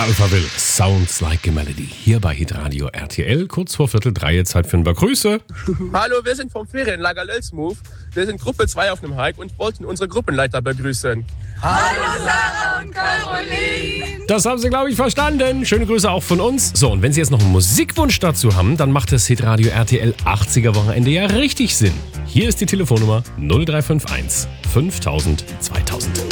Alphaville, Sounds Like a Melody. Hier bei Hitradio RTL, kurz vor 2:15, Zeit für ein paar Grüße. Hallo, wir sind vom Ferienlager Lelsmove. Wir sind Gruppe 2 auf einem Hike und wollten unsere Gruppenleiter begrüßen. Hallo Sarah und Caroline. Das haben Sie, glaube ich, verstanden. Schöne Grüße auch von uns. So, und wenn Sie jetzt noch einen Musikwunsch dazu haben, dann macht das Hitradio RTL 80er Wochenende ja richtig Sinn. Hier ist die Telefonnummer 0351 5000 2000.